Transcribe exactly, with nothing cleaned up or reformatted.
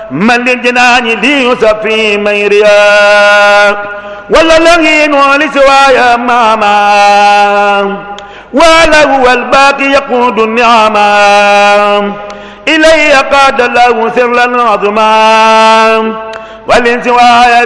من للجنان ليصفي ميريا ولا لغين ولسوايا ماما ولا هو الباقي يقود النعما إلي قاد له سرا عظما والانسوايا